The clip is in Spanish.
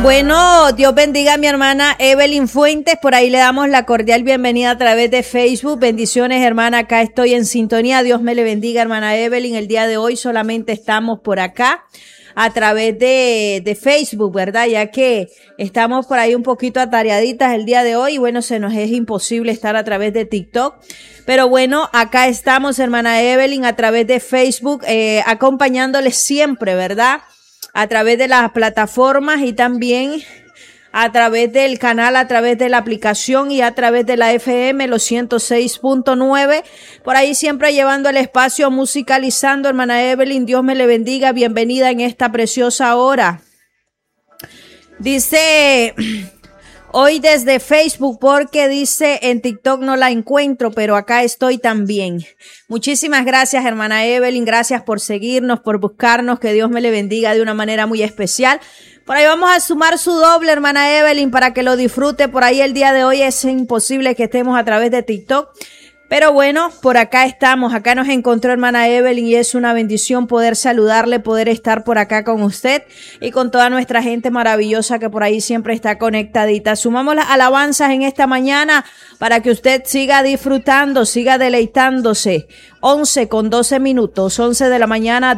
Bueno, Dios bendiga a mi hermana Evelyn Fuentes, por ahí le damos la cordial bienvenida a través de Facebook. Bendiciones, hermana, acá estoy en sintonía. Dios me le bendiga, hermana Evelyn. El día de hoy solamente estamos por acá a través de Facebook, ¿verdad? Ya que estamos por ahí un poquito atareaditas el día de hoy y bueno, se nos es imposible estar a través de TikTok. Pero bueno, acá estamos, hermana Evelyn, a través de Facebook, acompañándoles siempre, ¿verdad? A través de las plataformas y también a través del canal, a través de la aplicación y a través de la FM, los 106.9. Por ahí siempre llevando el espacio, musicalizando, hermana Evelyn. Dios me le bendiga. Bienvenida en esta preciosa hora. Dice... Hoy desde Facebook porque dice en TikTok no la encuentro, pero acá estoy también. Muchísimas gracias, hermana Evelyn. Gracias por seguirnos, por buscarnos. Que Dios me le bendiga de una manera muy especial. Por ahí vamos a sumar su doble, hermana Evelyn, para que lo disfrute. Por ahí el día de hoy es imposible que estemos a través de TikTok. Pero bueno, por acá estamos, acá nos encontró hermana Evelyn y es una bendición poder saludarle, poder estar por acá con usted y con toda nuestra gente maravillosa que por ahí siempre está conectadita. Sumamos las alabanzas en esta mañana para que usted siga disfrutando, siga deleitándose. 11:12, 11 de la mañana.